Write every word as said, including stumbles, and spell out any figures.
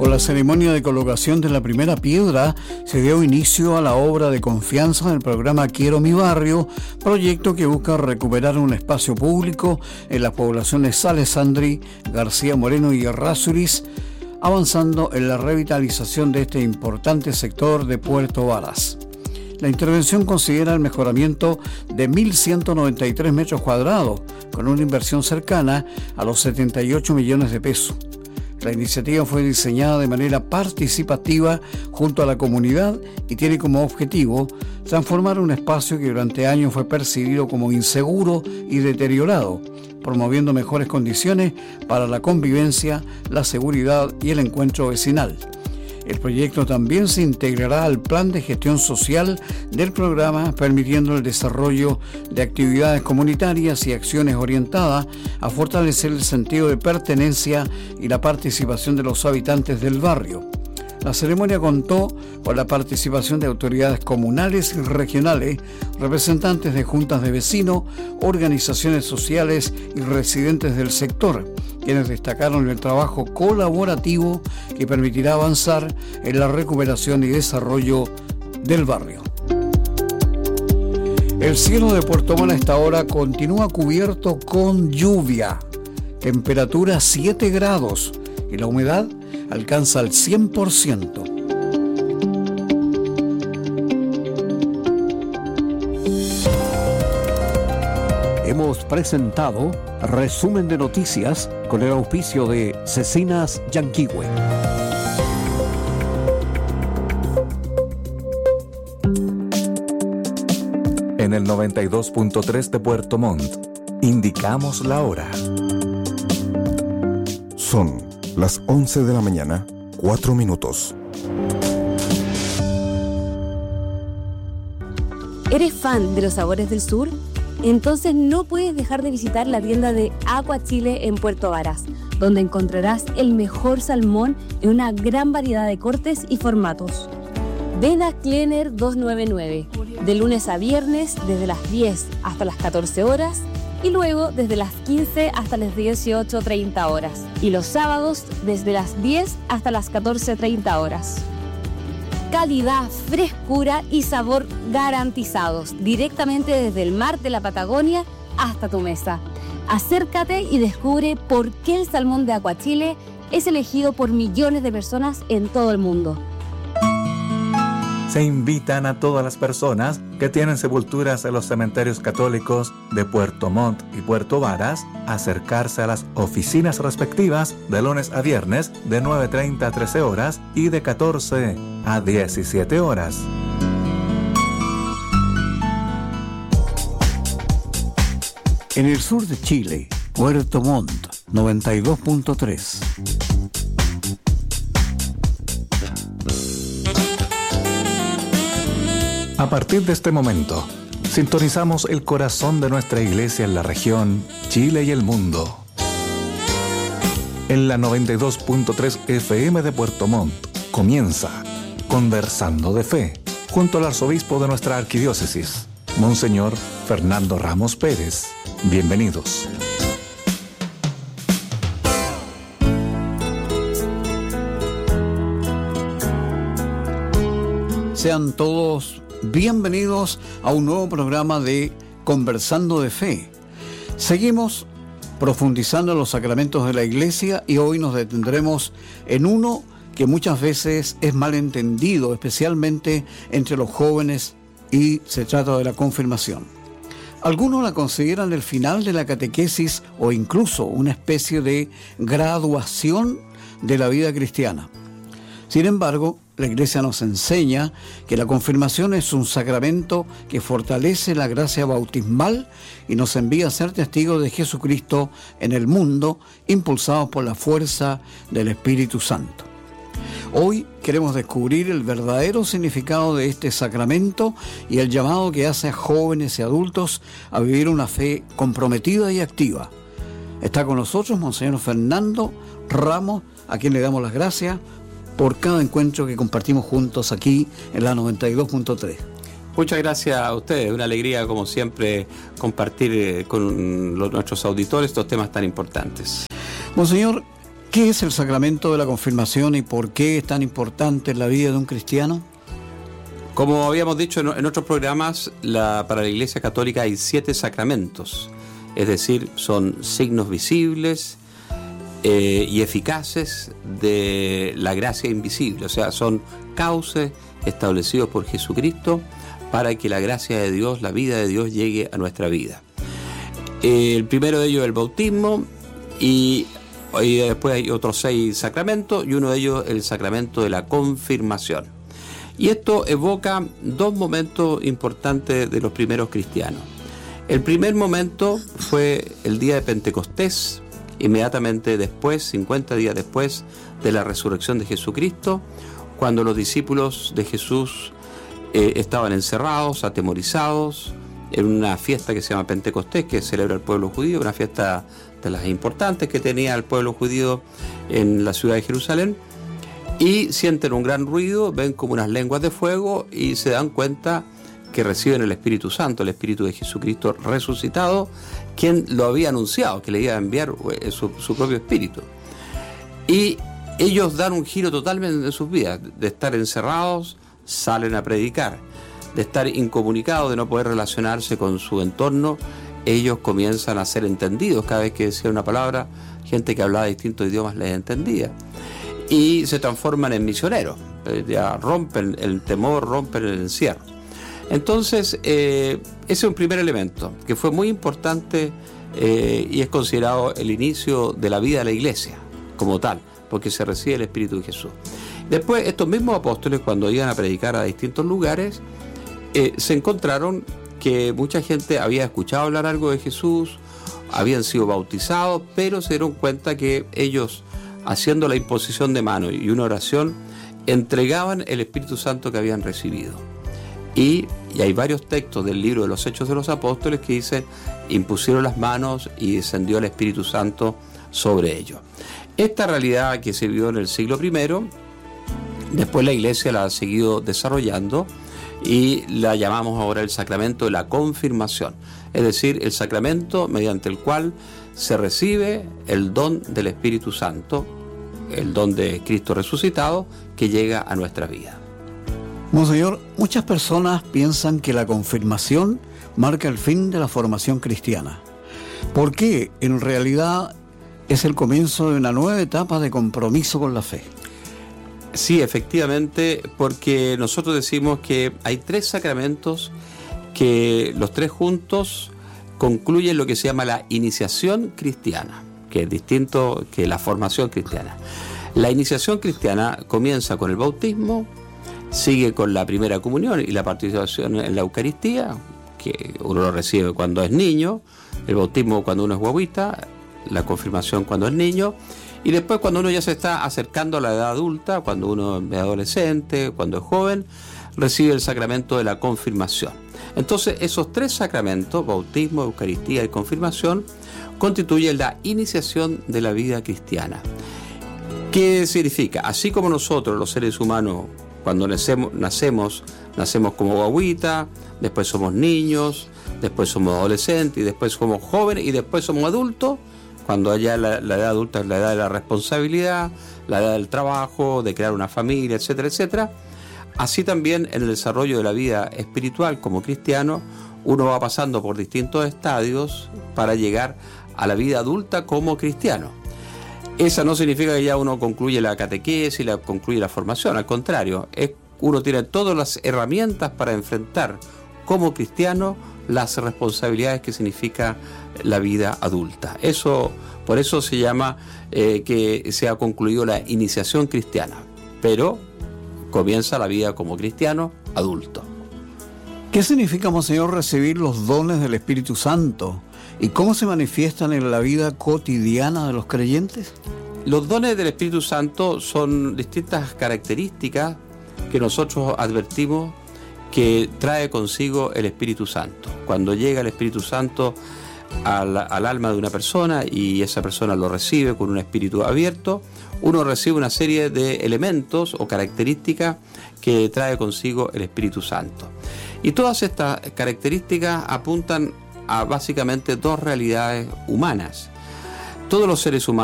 Con la ceremonia de colocación de la primera piedra se dio inicio a la obra de confianza del programa Quiero mi barrio, proyecto que busca recuperar un espacio público en las poblaciones Alessandri, García Moreno y Errázuriz, avanzando en la revitalización de este importante sector de Puerto Varas. La intervención considera el mejoramiento de mil ciento noventa y tres metros cuadrados, con una inversión cercana a los setenta y ocho millones de pesos. La iniciativa fue diseñada de manera participativa junto a la comunidad y tiene como objetivo transformar un espacio que durante años fue percibido como inseguro y deteriorado, promoviendo mejores condiciones para la convivencia, la seguridad y el encuentro vecinal. El proyecto también se integrará al plan de gestión social del programa, permitiendo el desarrollo de actividades comunitarias y acciones orientadas a fortalecer el sentido de pertenencia y la participación de los habitantes del barrio. La ceremonia contó con la participación de autoridades comunales y regionales, representantes de juntas de vecinos, organizaciones sociales y residentes del sector, quienes destacaron el trabajo colaborativo que permitirá avanzar en la recuperación y desarrollo del barrio. El cielo de Puerto Montt a esta hora continúa cubierto con lluvia, temperatura siete grados y la humedad alcanza el cien por ciento. Hemos presentado Resumen de Noticias con el auspicio de Cecinas Yanquihue. En el noventa y dos punto tres de Puerto Montt, indicamos la hora. Son las once de la mañana, cuatro minutos. ¿Eres fan de los sabores del sur? Entonces no puedes dejar de visitar la tienda de Aqua Chile en Puerto Varas, donde encontrarás el mejor salmón en una gran variedad de cortes y formatos. Ven a Kleiner doscientos noventa y nueve, de lunes a viernes desde las diez hasta las catorce horas y luego desde las quince hasta las dieciocho treinta horas y los sábados desde las diez hasta las catorce treinta horas. Calidad, frescura y sabor garantizados, directamente desde el mar de la Patagonia hasta tu mesa. Acércate y descubre por qué el salmón de Aqua Chile es elegido por millones de personas en todo el mundo. Se invitan a todas las personas que tienen sepulturas en los cementerios católicos de Puerto Montt y Puerto Varas a acercarse a las oficinas respectivas de lunes a viernes de nueve treinta a trece horas y de catorce a diecisiete horas. En el sur de Chile, Puerto Montt, noventa y dos punto tres. A partir de este momento, sintonizamos el corazón de nuestra iglesia en la región, Chile y el mundo. En la noventa y dos punto tres F M de Puerto Montt comienza Conversando de Fe, junto al arzobispo de nuestra arquidiócesis, Monseñor Fernando Ramos Pérez. Bienvenidos. Sean todos bienvenidos a un nuevo programa de Conversando de Fe. Seguimos profundizando en los sacramentos de la Iglesia y hoy nos detendremos en uno que muchas veces es mal entendido, especialmente entre los jóvenes, y se trata de la confirmación. Algunos la consideran el final de la catequesis o incluso una especie de graduación de la vida cristiana. Sin embargo, la Iglesia nos enseña que la confirmación es un sacramento que fortalece la gracia bautismal y nos envía a ser testigos de Jesucristo en el mundo, impulsados por la fuerza del Espíritu Santo. Hoy queremos descubrir el verdadero significado de este sacramento y el llamado que hace a jóvenes y adultos a vivir una fe comprometida y activa. Está con nosotros Monseñor Fernando Ramos, a quien le damos las gracias por cada encuentro que compartimos juntos aquí en la noventa y dos punto tres. Muchas gracias a ustedes, una alegría como siempre compartir con los, nuestros auditores estos temas tan importantes. Monseñor, ¿Qué es el sacramento de la confirmación y por qué es tan importante en la vida de un cristiano? Como habíamos dicho en, en otros programas, la, para la Iglesia Católica hay siete sacramentos, es decir, son signos visibles eh, y eficaces de la gracia invisible, o sea, son cauces establecidos por Jesucristo para que la gracia de Dios, la vida de Dios llegue a nuestra vida. Eh, el primero de ellos es el bautismo y, y después hay otros seis sacramentos y uno de ellos el sacramento de la confirmación. Y esto evoca dos momentos importantes de los primeros cristianos. El primer momento fue el día de Pentecostés, inmediatamente después, cincuenta días después de la resurrección de Jesucristo, cuando los discípulos de Jesús eh, estaban encerrados, atemorizados, en una fiesta que se llama Pentecostés, que celebra el pueblo judío, una fiesta de las importantes que tenía el pueblo judío en la ciudad de Jerusalén, y sienten un gran ruido, ven como unas lenguas de fuego y se dan cuenta que reciben el Espíritu Santo, el Espíritu de Jesucristo resucitado, quien lo había anunciado, que le iba a enviar su, su propio Espíritu. Y ellos dan un giro totalmente en sus vidas, de estar encerrados, salen a predicar, de estar incomunicados, de no poder relacionarse con su entorno, ellos comienzan a ser entendidos. Cada vez que decían una palabra, gente que hablaba distintos idiomas les entendía. Y se transforman en misioneros, ya rompen el temor, rompen el encierro. Entonces, eh, ese es un primer elemento que fue muy importante eh, y es considerado el inicio de la vida de la iglesia como tal, porque se recibe el Espíritu de Jesús. Después, estos mismos apóstoles, cuando iban a predicar a distintos lugares, eh, se encontraron que mucha gente había escuchado hablar algo de Jesús, habían sido bautizados, pero se dieron cuenta que ellos, haciendo la imposición de mano y una oración, entregaban el Espíritu Santo que habían recibido. Y, y hay varios textos del libro de los Hechos de los Apóstoles que dicen, impusieron las manos y descendió el Espíritu Santo sobre ellos. Esta realidad que se vio en el siglo primero, después la Iglesia la ha seguido desarrollando y la llamamos ahora el sacramento de la confirmación, es decir, el sacramento mediante el cual se recibe el don del Espíritu Santo, el don de Cristo resucitado, que llega a nuestra vida. Monseñor, muchas personas piensan que la confirmación marca el fin de la formación cristiana. ¿Por qué en realidad es el comienzo de una nueva etapa de compromiso con la fe? Sí, efectivamente, porque nosotros decimos que hay tres sacramentos que los tres juntos concluyen lo que se llama la iniciación cristiana, que es distinto que la formación cristiana. La iniciación cristiana comienza con el bautismo, sigue con la primera comunión y la participación en la Eucaristía, que uno lo recibe cuando es niño, el bautismo cuando uno es guaguita, la confirmación cuando es niño, y después cuando uno ya se está acercando a la edad adulta, cuando uno es adolescente, cuando es joven, recibe el sacramento de la confirmación. Entonces esos tres sacramentos, bautismo, Eucaristía y confirmación, constituyen la iniciación de la vida cristiana. ¿Qué significa? Así como nosotros, los seres humanos, cuando nacemos, nacemos, nacemos como guaguita, después somos niños, después somos adolescentes, y después somos jóvenes, y después somos adultos, cuando ya la, la edad adulta es la edad de la responsabilidad, la edad del trabajo, de crear una familia, etcétera, etcétera. Así también en el desarrollo de la vida espiritual como cristiano, uno va pasando por distintos estadios para llegar a la vida adulta como cristiano. Esa no significa que ya uno concluye la catequesis, la, concluye la formación, al contrario, es, uno tiene todas las herramientas para enfrentar como cristiano las responsabilidades que significa la vida adulta. Eso, por eso se llama eh, que se ha concluido la iniciación cristiana, pero comienza la vida como cristiano adulto. ¿Qué significa, Monseñor, recibir los dones del Espíritu Santo y cómo se manifiestan en la vida cotidiana de los creyentes? Los dones del Espíritu Santo son distintas características que nosotros advertimos que trae consigo el Espíritu Santo. Cuando llega el Espíritu Santo al, al alma de una persona y esa persona lo recibe con un espíritu abierto, uno recibe una serie de elementos o características que trae consigo el Espíritu Santo. Y todas estas características apuntan a básicamente dos realidades humanas. Todos los seres humanos